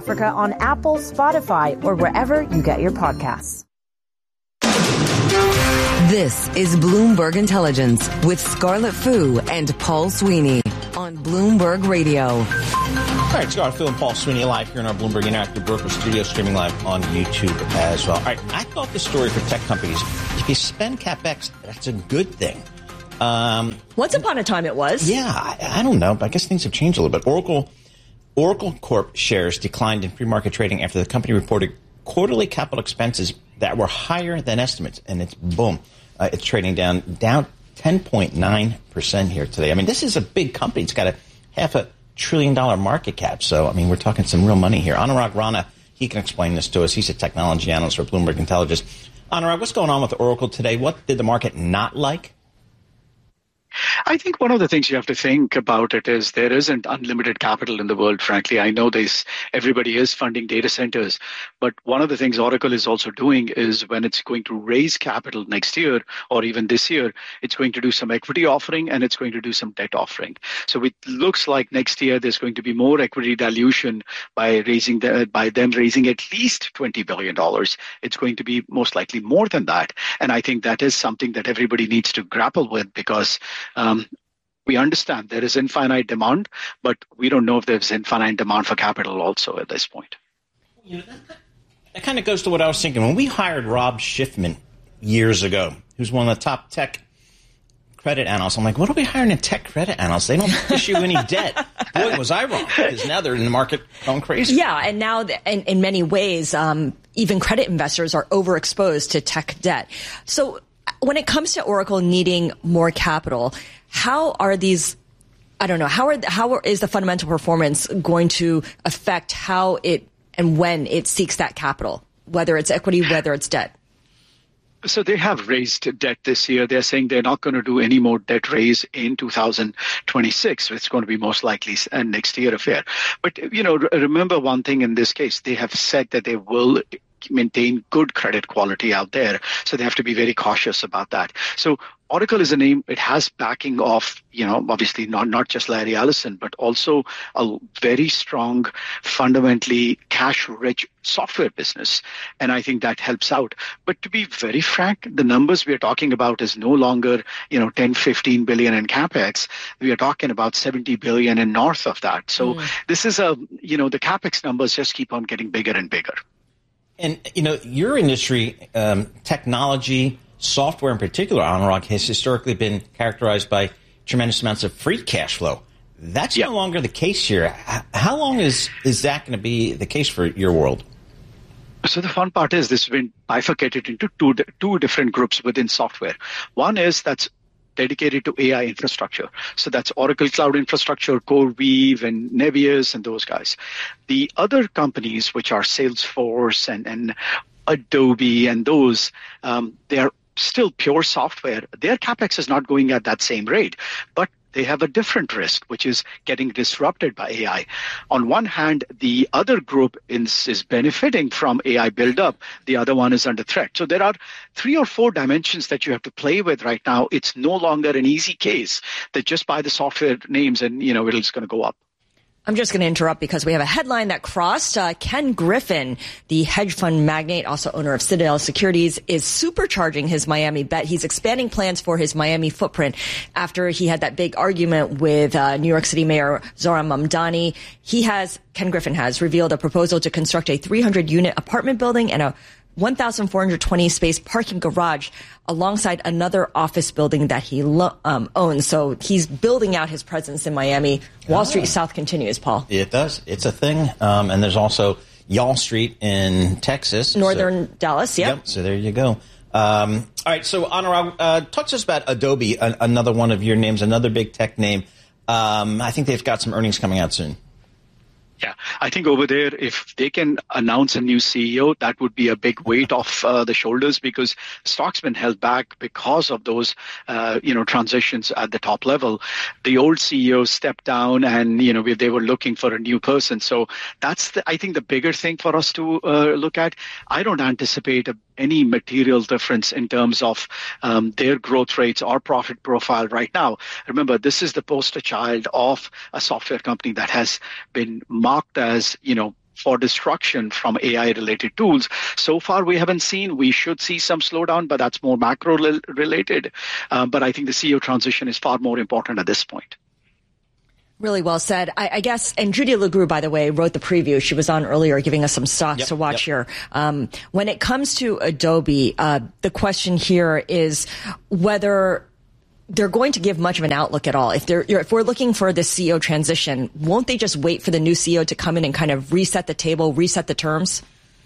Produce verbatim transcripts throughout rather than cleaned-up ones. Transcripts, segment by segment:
Africa on Apple, Spotify, or wherever you get your podcasts. This is Bloomberg Intelligence with Scarlett Fu and Paul Sweeney on Bloomberg Radio. All right, Scarlett Fu and Paul Sweeney live here in our Bloomberg Interactive Broker Studio, streaming live on YouTube as well. All right, I thought the story for tech companies, if you spend CapEx, that's a good thing. Um, Once upon a time it was. Yeah, I, I don't know, but I guess things have changed a little bit. Oracle, Oracle Corp shares declined in pre-market trading after the company reported quarterly capital expenses that were higher than estimates, and it's boom. Uh, it's trading down down ten point nine percent here today. I mean, this is a big company. It's got a half a trillion dollar market cap. So, I mean, we're talking some real money here. Anurag Rana, he can explain this to us. He's a technology analyst for Bloomberg Intelligence. Anurag, what's going on with Oracle today? What did the market not like? I think one of the things you have to think about it is there isn't unlimited capital in the world, frankly. I know this, everybody is funding data centers, but one of the things Oracle is also doing is when it's going to raise capital next year or even this year, it's going to do some equity offering and it's going to do some debt offering. So it looks like next year there's going to be more equity dilution by raising the, by them raising at least twenty billion dollars. It's going to be most likely more than that. And I think that is something that everybody needs to grapple with because Um, we understand there is infinite demand, but we don't know if there's infinite demand for capital also at this point. You know, that, that kind of goes to what I was thinking. When we hired Rob Schiffman years ago, who's one of the top tech credit analysts, I'm like, what are we hiring a tech credit analyst? They don't issue any debt. Boy, was I wrong, because now they're in the market going crazy. Yeah, and now in, in many ways, um, even credit investors are overexposed to tech debt. So when it comes to Oracle needing more capital, how are these, I don't know, how are how is the fundamental performance going to affect how it and when it seeks that capital, whether it's equity, whether it's debt? So they have raised debt this year. They're saying they're not going to do any more debt raise in two thousand twenty-six. It's going to be most likely a next year affair. But, you know, remember one thing in this case, they have said that they will maintain good credit quality out there. So they have to be very cautious about that. So Oracle is a name, it has backing of, you know, obviously not, not just Larry Ellison, but also a very strong, fundamentally cash-rich software business. And I think that helps out. But to be very frank, the numbers we are talking about is no longer, you know, ten, fifteen billion in CapEx. We are talking about seventy billion and north of that. So mm. this is a, you know, the CapEx numbers just keep on getting bigger and bigger. And, you know, your industry, um, technology, software in particular, Anurag, has historically been characterized by tremendous amounts of free cash flow. That's yeah. no longer the case here. How long is, is that going to be the case for your world? So the fun part is this has been bifurcated into two, two different groups within software. One is that's dedicated to A I infrastructure. So that's Oracle Cloud Infrastructure, CoreWeave, and Nebius, and those guys. The other companies, which are Salesforce and, and Adobe and those, um, they are still pure software. Their CapEx is not going at that same rate, but they have a different risk, which is getting disrupted by A I. On one hand, the other group is, is benefiting from A I buildup. The other one is under threat. So there are three or four dimensions that you have to play with right now. It's no longer an easy case that just buy the software names and, you know, it's going to go up. I'm just going to interrupt because we have a headline that crossed. Uh, Ken Griffin, the hedge fund magnate, also owner of Citadel Securities, is supercharging his Miami bet. He's expanding plans for his Miami footprint after he had that big argument with uh, New York City Mayor Zohran Mamdani. He has, Ken Griffin has revealed a proposal to construct a three hundred unit apartment building and a one thousand four hundred twenty space parking garage alongside another office building that he lo- um, owns. So he's building out his presence in Miami. Wall oh. Street South continues, Paul. It does. It's a thing. Um, and there's also Y'all Street in Texas. Northern so, Dallas, yep. yep. So there you go. Um, all right. So, Anurag, uh, talk to us about Adobe, a- another one of your names, another big tech name. Um, I think they've got some earnings coming out soon. Yeah, I think over there, if they can announce a new C E O, that would be a big weight off uh, the shoulders because the stock's been held back because of those, uh, you know, transitions at the top level. The old C E O stepped down and, you know, they were looking for a new person. So that's, the, I think, the bigger thing for us to uh, look at. I don't anticipate a any material difference in terms of um, their growth rates or profit profile right now. Remember, this is the poster child of a software company that has been marked as, you know, for destruction from A I-related tools. So far, we haven't seen. We should see some slowdown, but that's more macro-related. Um, but I think the C E O transition is far more important at this point. Really well said. I, I guess, and Judy LeGroux, by the way, wrote the preview. She was on earlier giving us some stocks yep, to watch yep. here. Um, when it comes to Adobe, uh, the question here is whether they're going to give much of an outlook at all. If they're, if we're looking for the C E O transition, won't they just wait for the new C E O to come in and kind of reset the table, reset the terms?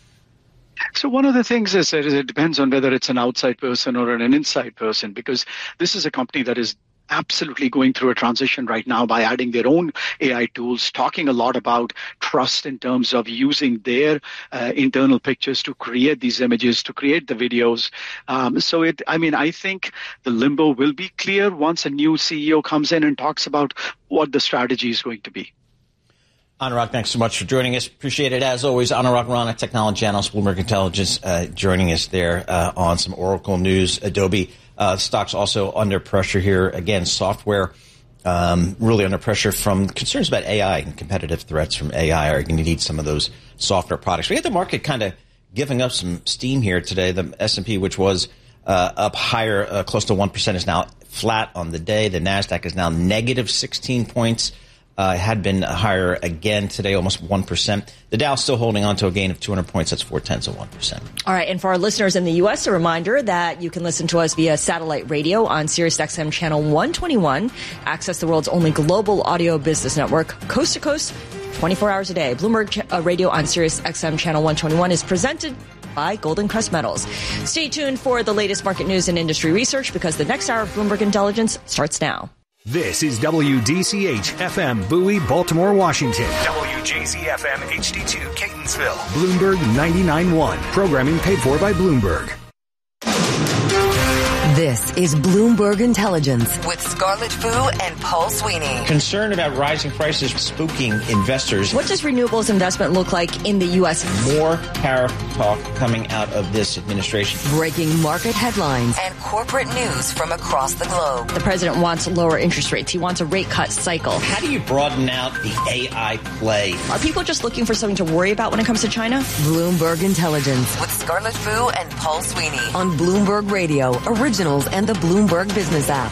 So one of the things is that it depends on whether it's an outside person or an inside person, because this is a company that is absolutely going through a transition right now by adding their own A I tools, talking a lot about trust in terms of using their uh, internal pictures to create these images, to create the videos. Um, so it, I mean, I think the limbo will be clear once a new C E O comes in and talks about what the strategy is going to be. Anurag, thanks so much for joining us. Appreciate it. As always, Anurag Rana, technology analyst, Bloomberg Intelligence, uh, joining us there uh, on some Oracle news. Adobe uh, stocks also under pressure here. Again, software um, really under pressure from concerns about A I and competitive threats from A I. Are going to need some of those software products. We had the market kind of giving up some steam here today. The S and P, which was uh, up higher, uh, close to one percent, is now flat on the day. The NASDAQ is now negative sixteen points. Uh, had been higher again today, almost one percent. The Dow still holding on to a gain of two hundred points. That's four tenths of one percent. All right. And for our listeners in the U S, a reminder that you can listen to us via satellite radio on Sirius X M channel one twenty-one. Access the world's only global audio business network, coast to coast, twenty-four hours a day. Bloomberg uh, Radio on Sirius X M channel one twenty-one is presented by Golden Crest Metals. Stay tuned for the latest market news and industry research, because the next hour of Bloomberg Intelligence starts now. This is W D C H F M Bowie, Baltimore, Washington. W J Z F M H D two, Catonsville. Bloomberg ninety-nine point one. Programming paid for by Bloomberg. This is Bloomberg Intelligence with Scarlett Fu and Paul Sweeney. Concern about rising prices spooking investors. What does renewables investment look like in the U S? More tariff talk coming out of this administration. Breaking market headlines and corporate news from across the globe. The president wants lower interest rates. He wants a rate cut cycle. How do you broaden out the A I play? Are people just looking for something to worry about when it comes to China? Bloomberg Intelligence with Scarlett Fu and Paul Sweeney on Bloomberg Radio, Originals, and the Bloomberg Business app.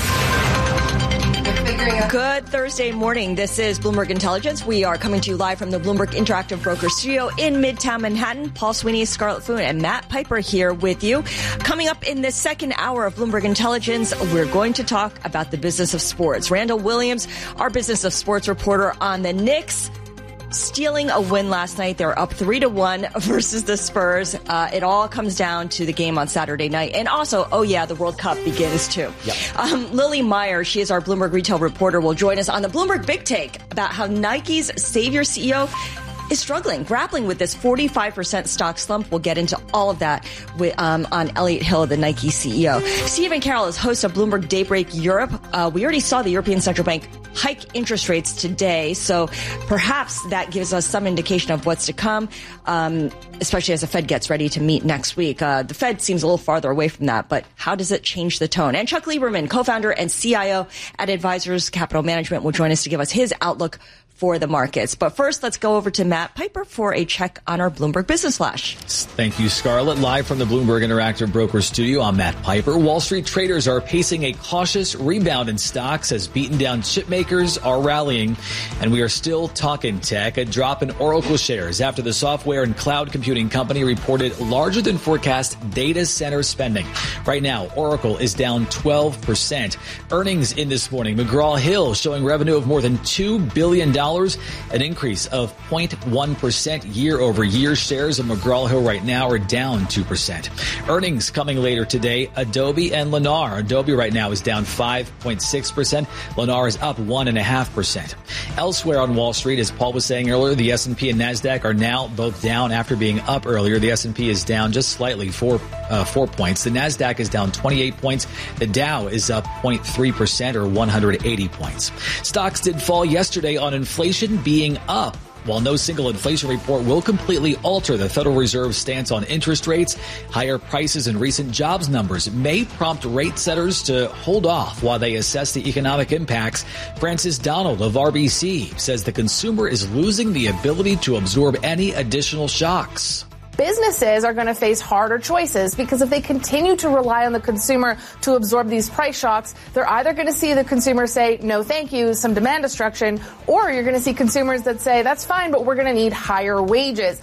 Good Thursday morning. This is Bloomberg Intelligence. We are coming to you live from the Bloomberg Interactive Broker Studio in Midtown Manhattan. Paul Sweeney, Scarlett Fu, and Matt Piper here with you. Coming up in this second hour of Bloomberg Intelligence, we're going to talk about the business of sports. Randall Williams, our business of sports reporter on the Knicks, stealing a win last night. They're up three to one versus the Spurs. Uh, it all comes down to the game on Saturday night. And also, oh yeah, the World Cup begins too. Yep. Um, Lily Meyer, she is our Bloomberg retail reporter, will join us on the Bloomberg Big Take about how Nike's Savior C E O is struggling, grappling with this forty-five percent stock slump. We'll get into all of that with, um, on Elliott Hill, the Nike C E O. Stephen Carroll is host of Bloomberg Daybreak Europe. Uh, we already saw the European Central Bank hike interest rates today, so perhaps that gives us some indication of what's to come, um, especially as the Fed gets ready to meet next week. Uh, the Fed seems a little farther away from that, but how does it change the tone? And Chuck Lieberman, co-founder and C I O at Advisors Capital Management, will join us to give us his outlook for the markets. But first, let's go over to Matt Piper for a check on our Bloomberg Business Flash. Thank you, Scarlett. Live from the Bloomberg Interactive Broker Studio, I'm Matt Piper. Wall Street traders are pacing a cautious rebound in stocks as beaten down chip makers are rallying. And we are still talking tech. A drop in Oracle shares after the software and cloud computing company reported larger than forecast data center spending. Right now, Oracle is down twelve percent. Earnings in this morning, McGraw-Hill showing revenue of more than two billion dollars. An increase of zero point one percent year over year. Shares of McGraw-Hill right now are down two percent. Earnings coming later today, Adobe and Lennar. Adobe right now is down five point six percent. Lennar is up one point five percent. Elsewhere on Wall Street, as Paul was saying earlier, the S and P and NASDAQ are now both down after being up earlier. The S and P is down just slightly, four, uh, four points. The NASDAQ is down twenty-eight points. The Dow is up zero point three percent or one hundred eighty points. Stocks did fall yesterday on inflation being up While no single inflation report will completely alter the Federal Reserve's stance on interest rates, higher prices and recent jobs numbers may prompt rate setters to hold off while they assess the economic impacts. Francis Donald of R B C says the consumer is losing the ability to absorb any additional shocks. Businesses are going to face harder choices because if they continue to rely on the consumer to absorb these price shocks, they're either going to see the consumer say, no, thank you, some demand destruction, or you're going to see consumers that say, that's fine, but we're going to need higher wages.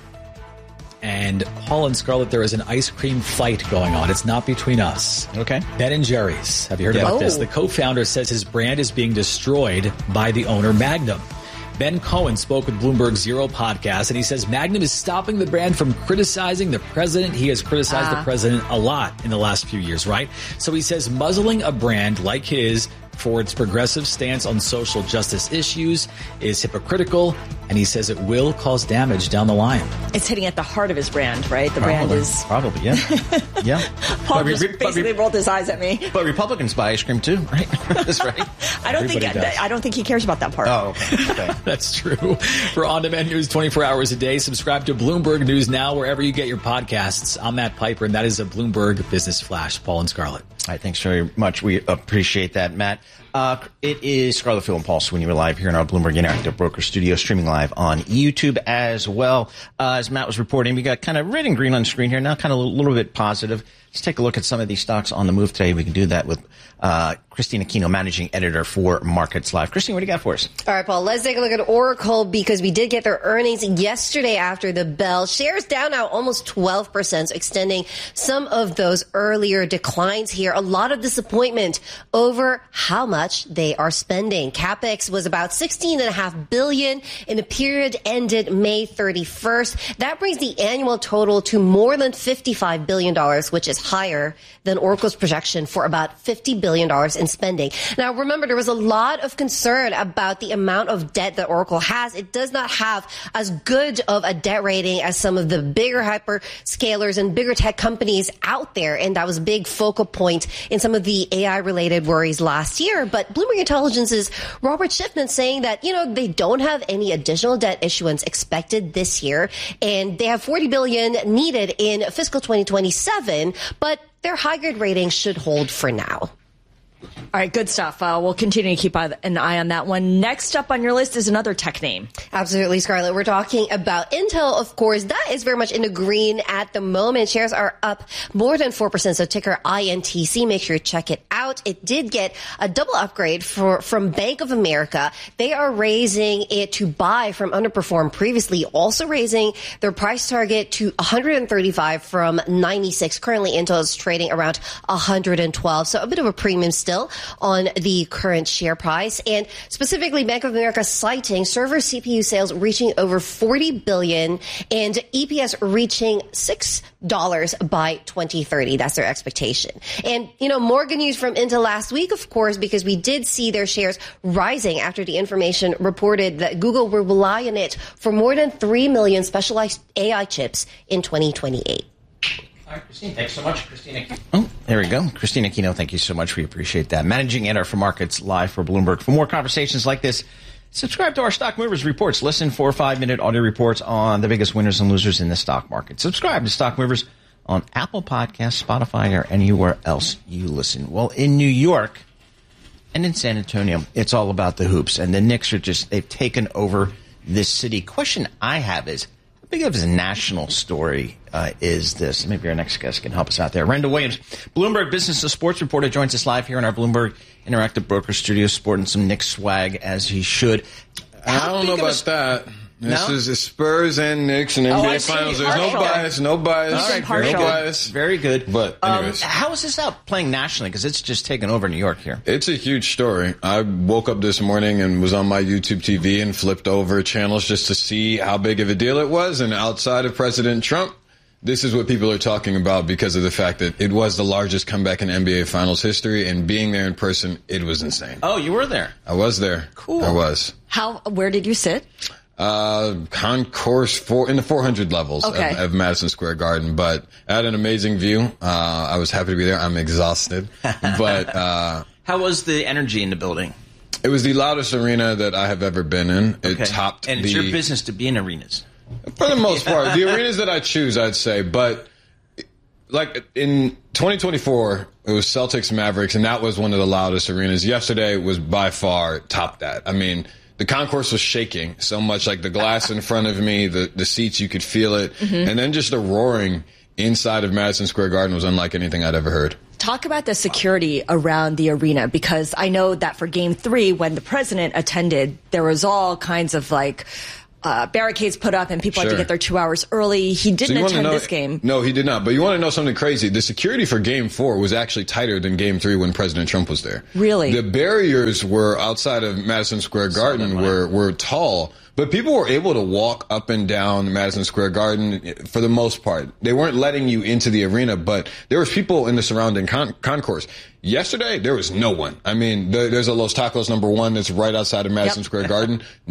And Paul and Scarlett, there is an ice cream fight going on. It's not between us. Okay. Ben and Jerry's. Have you heard Yeah. about Oh. this? The co-founder says his brand is being destroyed by the owner, Magnum. Ben Cohen spoke with Bloomberg Zero podcast, and he says Magnum is stopping the brand from criticizing the president. He has criticized Ah. the president a lot in the last few years, right? So he says muzzling a brand like his for its progressive stance on social justice issues is hypocritical, and he says it will cause damage down the line. It's hitting at the heart of his brand, right? The brand Probably. is... Probably, yeah. Yeah. Paul But re- just but re- basically rolled his eyes at me. But Republicans buy ice cream too, right? That's right. I don't think Everybody does. I don't think he cares about that part. Oh, okay. okay. That's true. For on-demand news twenty-four hours a day, subscribe to Bloomberg News Now wherever you get your podcasts. I'm Matt Piper, and that is a Bloomberg Business Flash. Paul and Scarlett. All right, thanks very much. We appreciate that, Matt. Uh, it is Scarlett Phil and Paul Sweeney. We're live here in our Bloomberg Interactive Broker Studio, streaming live on YouTube as well. Uh, as Matt was reporting, we got kind of red and green on the screen here, now kind of a little bit positive. Let's take a look at some of these stocks on the move today. We can do that with uh, Christine Aquino, Managing Editor for Markets Live. Christine, what do you got for us? All right, Paul, let's take a look at Oracle because we did get their earnings yesterday after the bell. Shares down now almost twelve percent, so extending some of those earlier declines here. A lot of disappointment over how much they are spending. CapEx was about sixteen point five billion dollars in a period ended May thirty-first. That brings the annual total to more than fifty-five billion dollars, which is higher than Oracle's projection for about fifty billion dollars in spending. Now, remember, there was a lot of concern about the amount of debt that Oracle has. It does not have as good of a debt rating as some of the bigger hyperscalers and bigger tech companies out there. And that was a big focal point in some of the A I-related worries last year. But Bloomberg Intelligence's Robert Schiffman saying that, you know, they don't have any additional debt issuance expected this year. And they have forty billion dollars needed in fiscal twenty twenty-seven. But their high-grade rating should hold for now. All right, good stuff. Uh, we'll continue to keep an eye on that one. Next up on your list is another tech name. Absolutely, Scarlett. We're talking about Intel, of course. That is very much in the green at the moment. Shares are up more than four percent, so ticker I N T C. Make sure you check it out. It did get a double upgrade for, from Bank of America. They are raising it to buy from underperform previously, also raising their price target to one hundred thirty-five from ninety-six. Currently, Intel is trading around one hundred twelve, so a bit of a premium still on the current share price. And specifically, Bank of America citing server C P U sales reaching over forty billion dollars and E P S reaching six dollars by twenty thirty. That's their expectation. And, you know, more good news from Intel last week, of course, because we did see their shares rising after the information reported that Google will rely on it for more than three million specialized A I chips in twenty twenty-eight. All right, Christine, thanks so much. Christina. Oh, there we go. Christina Aquino, thank you so much. We appreciate that. Managing Editor for Markets Live for Bloomberg. For more conversations like this, subscribe to our Stock Movers Reports. Listen for five-minute audio reports on the biggest winners and losers in the stock market. Subscribe to Stock Movers on Apple Podcasts, Spotify, or anywhere else you listen. Well, in New York and in San Antonio, it's all about the hoops. And the Knicks are just, they've taken over this city. Question I have is, how big of a national story uh, is this? Maybe our next guest can help us out there. Rendell Williams, Bloomberg Business and Sports reporter, joins us live here in our Bloomberg Interactive Broker Studio, sporting some Knicks swag as he should. How I don't know about a, that. This no? is Spurs and Knicks and N B A oh, Finals. There's no bias, no bias, right, no bias. Very good. But anyways. Um, how is this out playing nationally? Because it's just taken over New York here. It's a huge story. I woke up this morning and was on my YouTube T V and flipped over channels just to see how big of a deal it was. And outside of President Trump, this is what people are talking about because of the fact that it was the largest comeback in N B A Finals history. And being there in person, it was insane. Oh, you were there? I was there. Cool. I was. How? Where did you sit? Uh, concourse four in the four hundred levels okay. of, of Madison Square Garden, but I had an amazing view. Uh, I was happy to be there. I'm exhausted, but, uh, how was the energy in the building? It was the loudest arena that I have ever been in. It Okay. topped And it's the, your business to be in arenas. For the most part. The arenas that I choose, I'd say. But, like, in twenty twenty-four, it was Celtics Mavericks, and that was one of the loudest arenas. Yesterday was by far topped that. I mean, the concourse was shaking so much, like the glass in front of me, the, the seats, you could feel it. Mm-hmm. And then just the roaring inside of Madison Square Garden was unlike anything I'd ever heard. Talk about the security around the arena, because I know that for game three, when the president attended, there was all kinds of like uh, barricades put up and people Sure. had to get there two hours early. He didn't So attend know, this game. No, he did not. But you want to know something crazy? The security for game four was actually tighter than game three when President Trump was there. Really? The barriers were outside of Madison Square Garden were, were tall. But people were able to walk up and down Madison Square Garden for the most part. They weren't letting you into the arena, but there was people in the surrounding con- concourse. Yesterday, there was no one. I mean, there, there's a Los Tacos number one that's right outside of Madison Yep. Square Garden.